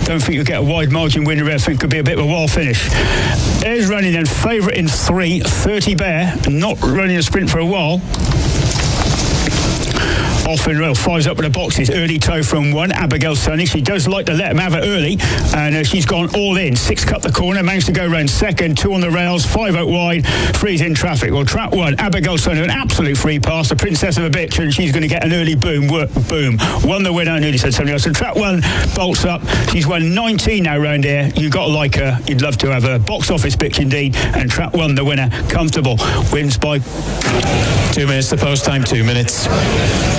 Don't think you'll get a wide margin winner there. I think it could be a bit of a wild finish. There's running then, favourite in 3, 30 Bear, not running a sprint for a while. Off in row, fires up with the boxes. Early toe from 1, Abigail Sonny. She does like to let him have it early, and she's gone all in. 6 cut the corner, managed to go round second. 2 on the rails, 5 out wide, 3's in traffic. Well, trap 1, Abigail Sonny, an absolute free pass. The princess of a bitch, and she's going to get an early boom. Won the winner. I nearly said something else. So trap 1 bolts up. She's won 19 now round here. You've got to like her. You'd love to have her. Box office bitch indeed. And trap 1, the winner, comfortable. Wins by 2 minutes to post time, 2 minutes.